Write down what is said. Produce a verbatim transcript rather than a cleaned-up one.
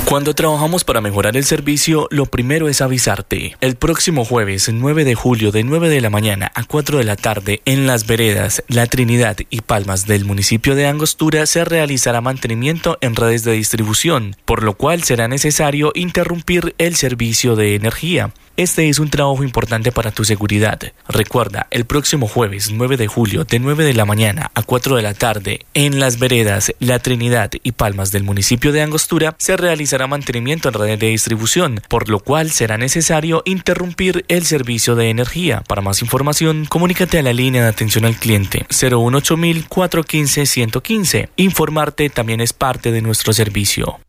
Cuando trabajamos para mejorar el servicio, lo primero es avisarte. El próximo jueves nueve de julio de nueve de la mañana a cuatro de la tarde en Las Veredas, La Trinidad y Palmas del municipio de Angostura se realizará mantenimiento en redes de distribución, por lo cual será necesario interrumpir el servicio de energía. Este es un trabajo importante para tu seguridad. Recuerda, el próximo jueves nueve de julio de nueve de la mañana a cuatro de la tarde en Las Veredas, La Trinidad y Palmas del municipio de Angostura se realizará mantenimiento en redes de distribución, por lo cual será necesario interrumpir el servicio de energía. Para más información, comunícate a la línea de atención al cliente cero uno ocho mil, cuatrocientos quince, ciento quince. Informarte también es parte de nuestro servicio.